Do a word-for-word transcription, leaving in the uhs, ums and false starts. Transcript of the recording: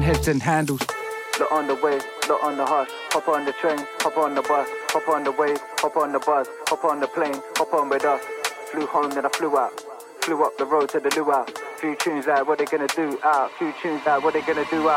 heads and handles. Look on the wave, look on the hush. Hop on the train, hop on the bus. Hop on the wave, hop on the bus. Hop on the plane, hop on with us. Flew home, then I flew out. Flew up the road to the luau. Few tunes out, what they gonna do out. Few tunes out, what they gonna do out.